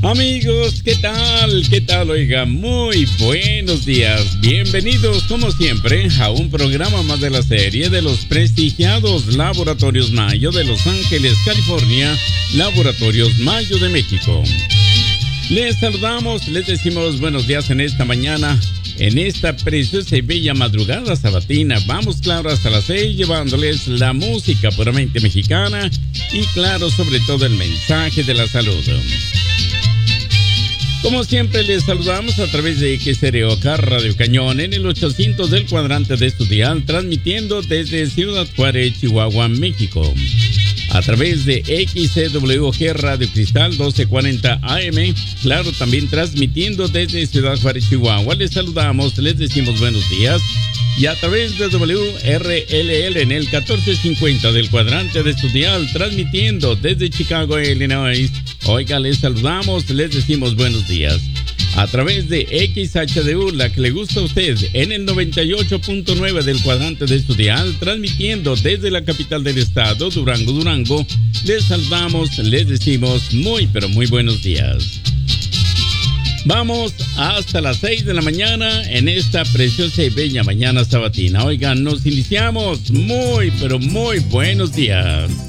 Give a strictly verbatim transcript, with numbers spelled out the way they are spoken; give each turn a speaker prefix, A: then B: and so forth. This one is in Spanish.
A: Amigos, ¿qué tal? ¿Qué tal? Oiga, muy buenos días. Bienvenidos, como siempre, a un programa más de la serie de los prestigiados Laboratorios Mayo de Los Ángeles, California, Laboratorios Mayo de México. Les saludamos, les decimos buenos días en esta mañana, en esta preciosa y bella madrugada sabatina. Vamos, claro, hasta las seis, llevándoles la música puramente mexicana y, claro, sobre todo el mensaje de la salud. Como siempre, les saludamos a través de X R O K Radio Cañón en el ochocientos del cuadrante de Estudial, transmitiendo desde Ciudad Juárez, Chihuahua, México. A través de X C W G Radio Cristal doce cuarenta A M, claro, también transmitiendo desde Ciudad Juárez, Chihuahua. Les saludamos, les decimos buenos días. Y a través de W R L L en el catorce cincuenta del cuadrante de Estudial, transmitiendo desde Chicago, Illinois. Oiga, les saludamos, les decimos buenos días. A través de X H D U, la que le gusta a usted, en el noventa y ocho punto nueve del cuadrante de Estudial, transmitiendo desde la capital del estado, Durango, Durango. Les saludamos, les decimos muy, pero muy buenos días. Vamos hasta las seis de la mañana en esta preciosa y bella mañana sabatina. Oigan, nos iniciamos. Muy, pero muy buenos días.